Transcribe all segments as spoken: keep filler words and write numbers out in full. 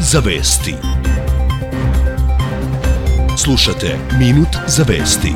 za vesti. Slušate Minut za vesti.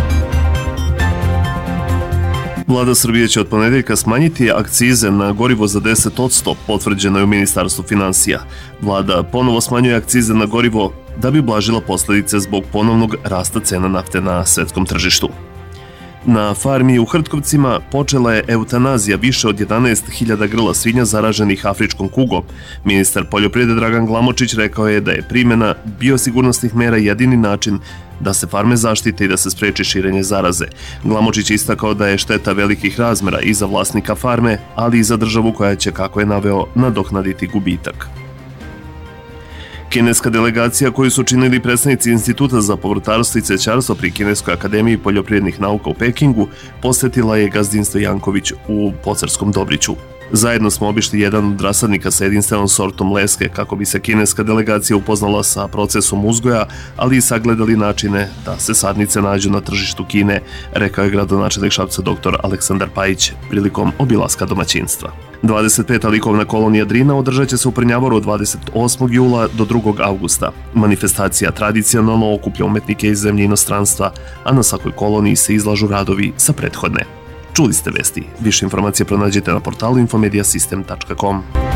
Vlada Srbije će od ponedeljka smanjiti akcize na gorivo za deset posto, potvrđeno je u Ministarstvu finansija. Vlada ponovo smanjuje akcize na gorivo da bi ublažila posledice zbog ponovnog rasta cena nafte na svetskom tržištu. Na farmi u Hrtkovcima počela je eutanazija više od jedanaest hiljada grla svinja zaraženih afričkom kugom. Ministar poljoprivrede Dragan Glamočić rekao je da je primjena biosigurnosnih mera jedini način da se farme zaštite i da se spreči širenje zaraze. Glamočić je istakao da je šteta velikih razmera i za vlasnika farme, ali i za državu koja će, kako je naveo, nadoknaditi gubitak. Kineska delegacija koju su činili predstavnici Instituta za povrtarstvo i cvećarstvo pri Kineskoj akademiji poljoprivrednih nauka u Pekingu posetila je gazdinstvo Janković u Pocarskom Dobriću. Zajedno smo obišli jedan od rasadnika sa jedinstvenom sortom leske kako bi se kineska delegacija upoznala sa procesom uzgoja, ali i sagledali načine da se sadnice nađu na tržištu Kine, rekao je gradonačelnik Šapca dr Aleksandar Pajić prilikom obilaska domaćinstva. dvadeset peta likovna kolonija Drina održat će se u Prnjavoru od dvadeset osmog jula do drugog avgusta. Manifestacija tradicionalno okuplja umetnike iz zemlje i inostranstva, a na svakoj koloniji se izlažu radovi sa prethodne. Čuli ste vesti. Više informacije pronađite na portalu infomediasystem tačka com.